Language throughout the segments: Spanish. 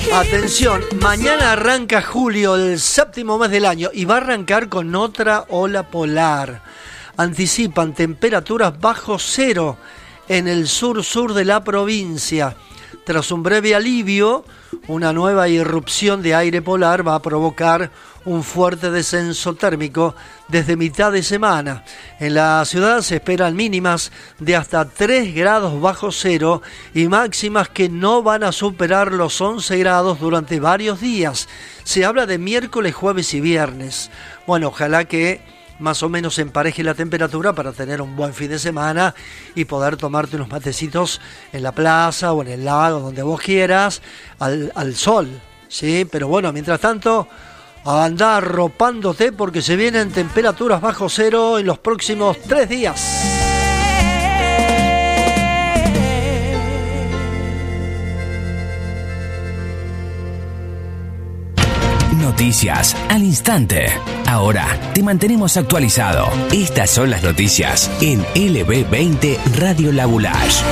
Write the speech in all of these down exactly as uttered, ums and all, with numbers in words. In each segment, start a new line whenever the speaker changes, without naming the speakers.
Atención, mañana arranca julio, el séptimo mes del año, y va a arrancar con otra ola polar. Anticipan temperaturas bajo cero en el sur-sur de la provincia. Tras un breve alivio, una nueva irrupción de aire polar va a provocar un fuerte descenso térmico desde mitad de semana. En la ciudad se esperan mínimas de hasta tres grados bajo cero y máximas que no van a superar los once grados durante varios días. Se habla de miércoles, jueves y viernes. Bueno, ojalá que más o menos empareje la temperatura para tener un buen fin de semana y poder tomarte unos matecitos en la plaza o en el lago, donde vos quieras, al, al sol, ¿sí? Pero bueno, mientras tanto, a andar arropándote porque se vienen temperaturas bajo cero en los próximos tres días.
Noticias al instante. Ahora te mantenemos actualizado. Estas son las noticias en L B veinte Radio La Boulage.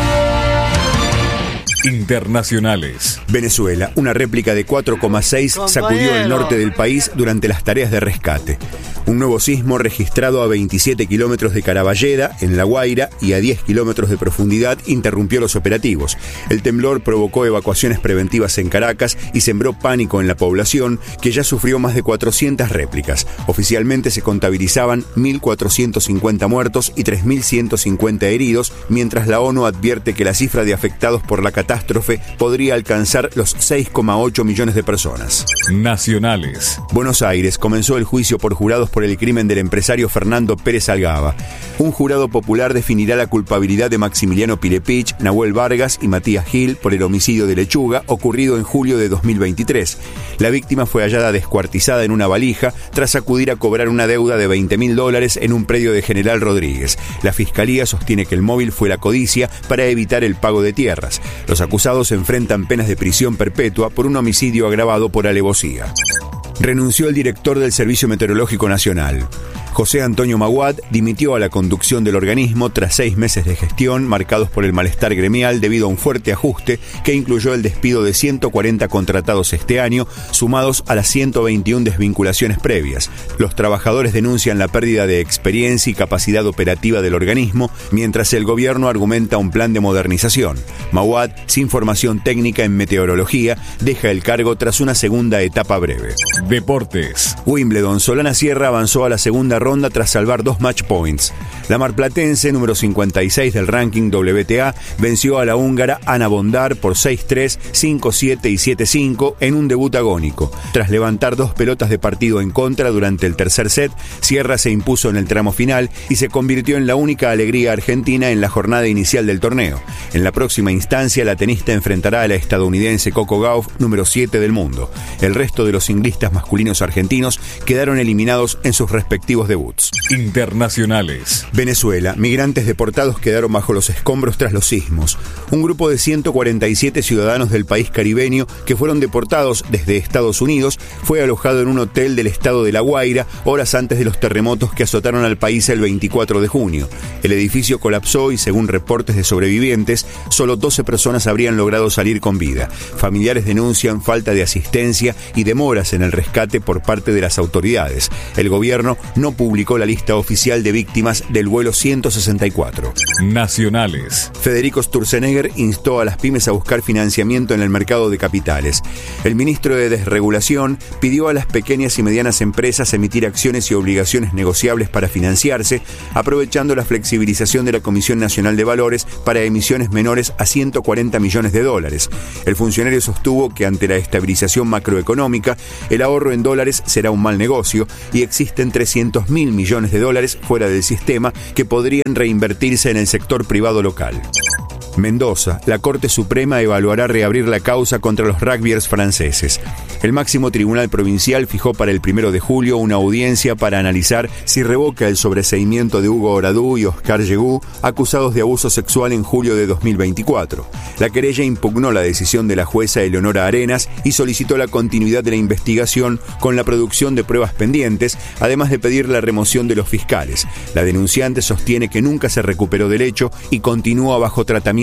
Internacionales.
Venezuela, una réplica de cuatro coma seis sacudió el norte del país durante las tareas de rescate. Un nuevo sismo registrado a veintisiete kilómetros de Caraballeda, en La Guaira, y a diez kilómetros de profundidad interrumpió los operativos. El temblor provocó evacuaciones preventivas en Caracas y sembró pánico en la población, que ya sufrió más de cuatrocientas réplicas. Oficialmente se contabilizaban mil cuatrocientos cincuenta muertos y tres mil ciento cincuenta heridos, mientras la ONU advierte que la cifra de afectados por la catástrofe podría alcanzar los seis coma ocho millones de personas.
Nacionales.
Buenos Aires comenzó el juicio por jurados por el crimen del empresario Fernando Pérez Algaba. Un jurado popular definirá la culpabilidad de Maximiliano Pilepich, Nahuel Vargas y Matías Gil por el homicidio de Lechuga ocurrido en julio de dos mil veintitrés. La víctima fue hallada descuartizada en una valija tras acudir a cobrar una deuda de veinte mil dólares en un predio de General Rodríguez. La fiscalía sostiene que el móvil fue la codicia para evitar el pago de tierras. Los acusados enfrentan penas de prisión perpetua por un homicidio agravado por alevosía. Renunció el director del Servicio Meteorológico Nacional. José Antonio Maguad dimitió a la conducción del organismo tras seis meses de gestión marcados por el malestar gremial debido a un fuerte ajuste que incluyó el despido de ciento cuarenta contratados este año, sumados a las ciento veintiuna desvinculaciones previas. Los trabajadores denuncian la pérdida de experiencia y capacidad operativa del organismo, mientras el gobierno argumenta un plan de modernización. Maguad, sin formación técnica en meteorología, deja el cargo tras una segunda etapa breve.
Deportes.
Wimbledon. Solana Sierra avanzó a la segunda ronda tras salvar dos match points. La marplatense, número cincuenta y seis del ranking W T A, venció a la húngara Ana Bondar por seis tres, cinco siete y siete cinco en un debut agónico. Tras levantar dos pelotas de partido en contra durante el tercer set, Sierra se impuso en el tramo final y se convirtió en la única alegría argentina en la jornada inicial del torneo. En la próxima instancia, la tenista enfrentará a la estadounidense Coco Gauff, número siete del mundo. El resto de los singlistas masculinos argentinos quedaron eliminados en sus respectivos debuts.
Internacionales.
Venezuela. Migrantes deportados quedaron bajo los escombros tras los sismos. Un grupo de ciento cuarenta y siete ciudadanos del país caribeño que fueron deportados desde Estados Unidos fue alojado en un hotel del estado de La Guaira horas antes de los terremotos que azotaron al país el veinticuatro de junio. El edificio colapsó y, según reportes de sobrevivientes, solo doce personas habrían logrado salir con vida. Familiares denuncian falta de asistencia y demoras en el rescate por parte de las autoridades. El gobierno no publicó la lista oficial de víctimas del vuelo ciento sesenta y cuatro.
Nacionales.
Federico Sturzenegger instó a las pymes a buscar financiamiento en el mercado de capitales. El ministro de Desregulación pidió a las pequeñas y medianas empresas emitir acciones y obligaciones negociables para financiarse, aprovechando la flexibilización de la Comisión Nacional de Valores para emisiones menores a ciento cuarenta millones de dólares. El funcionario sostuvo que ante la estabilización macroeconómica, el ahorro en dólares será un mal negocio y existen trescientos mil millones de dólares fuera del sistema que podrían reinvertirse en el sector privado local. Mendoza. La Corte Suprema evaluará reabrir la causa contra los rugbyers franceses. El máximo tribunal provincial fijó para el primero de julio una audiencia para analizar si revoca el sobreseimiento de Hugo Oradú y Oscar Yegú, acusados de abuso sexual en julio de dos mil veinticuatro. La querella impugnó la decisión de la jueza Eleonora Arenas y solicitó la continuidad de la investigación con la producción de pruebas pendientes, además de pedir la remoción de los fiscales. La denunciante sostiene que nunca se recuperó del hecho y continúa bajo tratamiento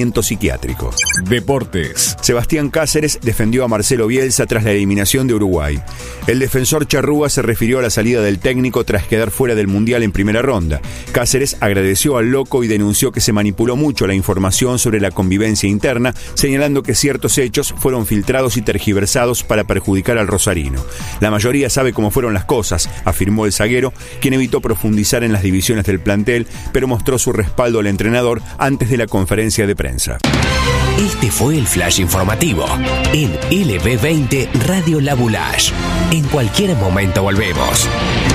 tratamiento psiquiátrico.
Deportes.
Sebastián Cáceres defendió a Marcelo Bielsa tras la eliminación de Uruguay. El defensor charrúa se refirió a la salida del técnico tras quedar fuera del Mundial en primera ronda. Cáceres agradeció al loco y denunció que se manipuló mucho la información sobre la convivencia interna, señalando que ciertos hechos fueron filtrados y tergiversados para perjudicar al rosarino. La mayoría sabe cómo fueron las cosas, afirmó el zaguero, quien evitó profundizar en las divisiones del plantel, pero mostró su respaldo al entrenador antes de la conferencia de prensa.
Este fue el flash informativo en L B veinte Radio La Boulage. En cualquier momento volvemos.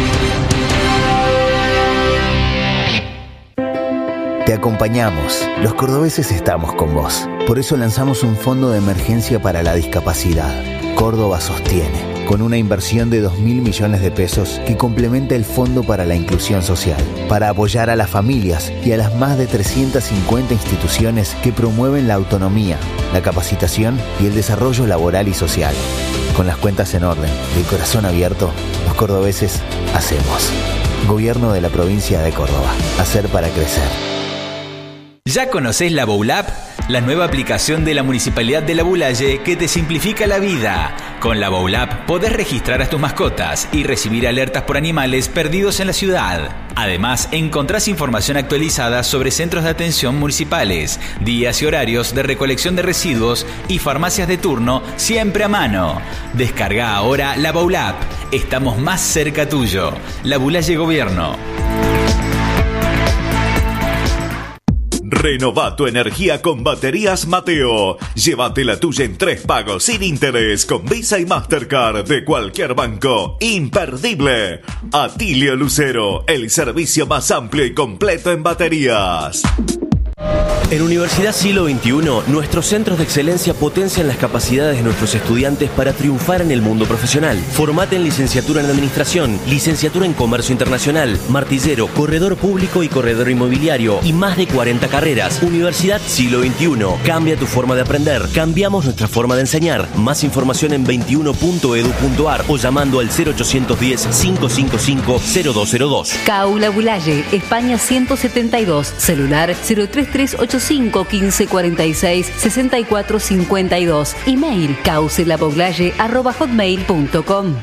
Te acompañamos. Los cordobeses estamos con vos. Por eso lanzamos un fondo de emergencia para la discapacidad. Córdoba sostiene, con una inversión de dos mil millones de pesos que complementa el Fondo para la Inclusión Social, para apoyar a las familias y a las más de trescientas cincuenta instituciones que promueven la autonomía, la capacitación y el desarrollo laboral y social. Con las cuentas en orden y el corazón abierto, los cordobeses hacemos. Gobierno de la provincia de Córdoba. Hacer para crecer.
¿Ya conocés la Boulap? La nueva aplicación de la Municipalidad de La Boulaye que te simplifica la vida. Con la Boulap podés registrar a tus mascotas y recibir alertas por animales perdidos en la ciudad. Además, encontrás información actualizada sobre centros de atención municipales, días y horarios de recolección de residuos y farmacias de turno siempre a mano. Descarga ahora la Boulap. Estamos más cerca tuyo. La Boulaye Gobierno.
Renova tu energía con Baterías Mateo. Llévate la tuya en tres pagos sin interés con Visa y Mastercard de cualquier banco. Imperdible. Atilio Lucero, el servicio más amplio y completo en baterías.
En Universidad Siglo veintiuno, nuestros centros de excelencia potencian las capacidades de nuestros estudiantes para triunfar en el mundo profesional. Formate en licenciatura en Administración, licenciatura en Comercio Internacional, martillero, corredor público y corredor inmobiliario y más de cuarenta carreras. Universidad Siglo veintiuno. Cambia tu forma de aprender. Cambiamos nuestra forma de enseñar. Más información en veintiuno punto edu punto ar o llamando al cero ochocientos diez, cinco cinco cinco, cero dos cero dos.
C A U La Boulaye, España ciento setenta y dos, celular cero tres tres ocho cinco, quince cuarenta y seis, sesenta y cuatro cincuenta y dos. Email causelaboglaye arroba hotmail punto com.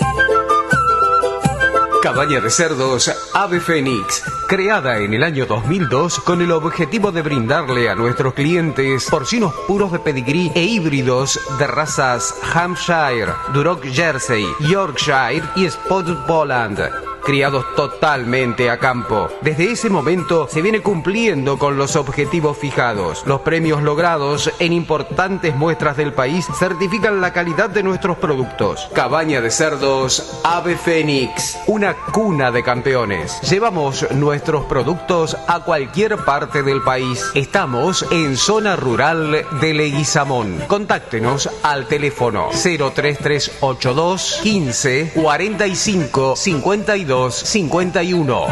Cabaña de cerdos Ave Fénix, creada en el año dos mil dos con el objetivo de brindarle a nuestros clientes porcinos puros de pedigrí e híbridos de razas Hampshire, Duroc Jersey, Yorkshire y Spotted Poland, criados totalmente a campo. Desde ese momento se viene cumpliendo con los objetivos fijados. Los premios logrados en importantes muestras del país certifican la calidad de nuestros productos. Cabaña de cerdos Ave Fénix, una cuna de campeones. Llevamos nuestros productos a cualquier parte del país. Estamos en zona rural de Leguizamón. Contáctenos al teléfono cero tres tres ocho dos, quince, cuarenta y cinco, cincuenta y dos cincuenta y uno.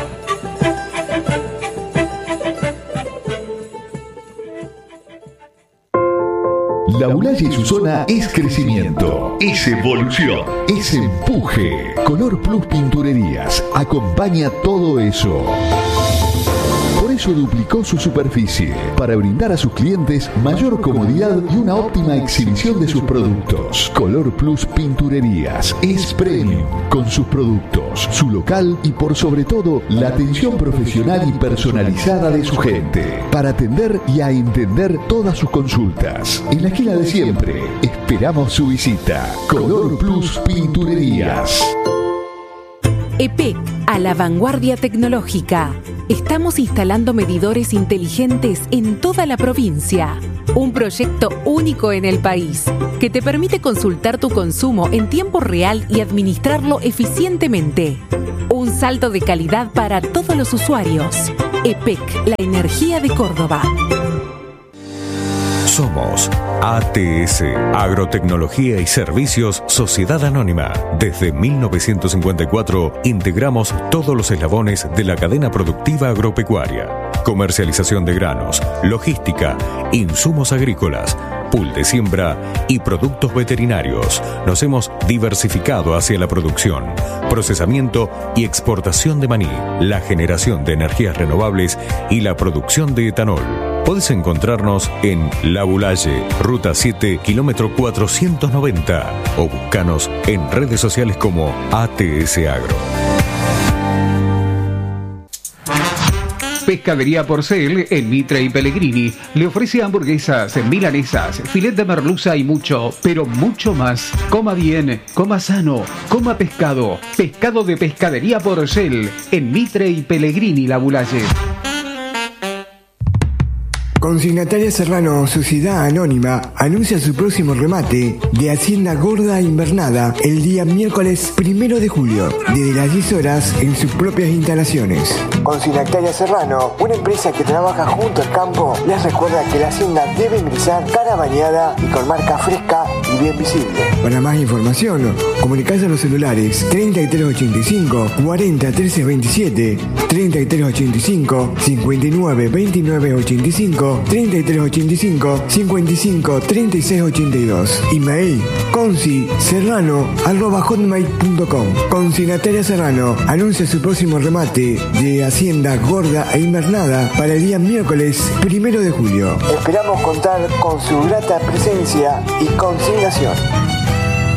La Boulaye y su zona es crecimiento, es evolución, es empuje. Color Plus Pinturerías acompaña todo eso. Por eso duplicó su superficie, para brindar a sus clientes mayor comodidad y una óptima exhibición de sus productos. Color Plus Pinturerías es premium, con sus productos, su local y por sobre todo, la atención profesional y personalizada de su gente, para atender y a entender todas sus consultas. En la esquina de siempre, esperamos su visita. Color Plus Pinturerías.
E P E C, a la vanguardia tecnológica. Estamos instalando medidores inteligentes en toda la provincia. Un proyecto único en el país que te permite consultar tu consumo en tiempo real y administrarlo eficientemente. Un salto de calidad para todos los usuarios. E P E C, la energía de Córdoba.
Somos A T S, Agrotecnología y Servicios Sociedad Anónima. Desde mil novecientos cincuenta y cuatro integramos todos los eslabones de la cadena productiva agropecuaria. Comercialización de granos, logística, insumos agrícolas, pool de siembra y productos veterinarios. Nos hemos diversificado hacia la producción, procesamiento y exportación de maní, la generación de energías renovables y la producción de etanol. Podés encontrarnos en La Boulaye, Ruta siete, kilómetro cuatrocientos noventa, o buscanos en redes sociales como A T S Agro.
Pescadería Porcel en Mitre y Pellegrini le ofrece hamburguesas, milanesas, filet de merluza y mucho, pero mucho más. Coma bien, coma sano, coma pescado. Pescado de Pescadería Porcel en Mitre y Pellegrini, La Boulaye.
Consignataria Serrano, Sociedad Anónima, anuncia su próximo remate de Hacienda Gorda Invernada el día miércoles primero de julio, desde las diez horas en sus propias instalaciones. Consignataria Serrano, una empresa que trabaja junto al campo, les recuerda que la hacienda debe ingresar cara bañada y con marca fresca y bien visible. Para más información, comunicarse a los celulares treinta y tres ochenta y cinco, cuarenta, trece veintisiete, treinta y tres ochenta y cinco, cincuenta y nueve, veintinueve ochenta y cinco, treinta y tres ochenta y cinco, cincuenta y cinco, treinta y seis ochenta y dos. Email consi serrano arroba hotmail punto com. Consignataria Serrano anuncia su próximo remate de Hacienda Gorda e Invernada para el día miércoles primero de julio. Esperamos contar con su grata presencia y consignación.